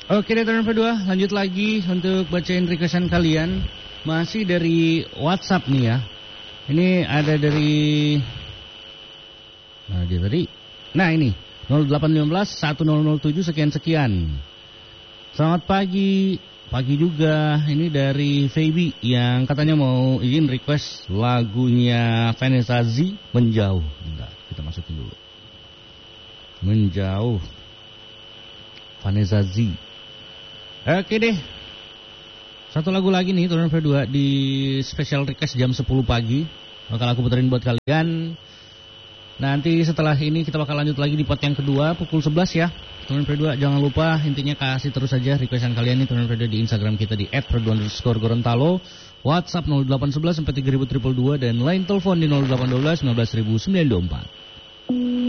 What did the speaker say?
Oke deh teman P2, lanjut lagi untuk bacain requestan kalian. Masih dari WhatsApp nih ya. Ini ada dari Nah ini 0815 1007 sekian. Selamat pagi juga. Ini dari Feby yang katanya mau izin request lagunya Vanessa Z, Menjauh. Bentar, kita masukin dulu. Menjauh, Vanessa Z. Oke deh. Satu lagu lagi nih Turun V2 di special request jam 10 pagi. Bakal aku puterin buat kalian. Nanti setelah ini kita bakal lanjut lagi di pot yang kedua pukul 11 ya. Turun V2 jangan lupa intinya kasih terus aja requestan kalian nih Turun V2 di Instagram kita di @radio_Gorontalo. WhatsApp 0811 4322 dan line telepon di 0812 19024.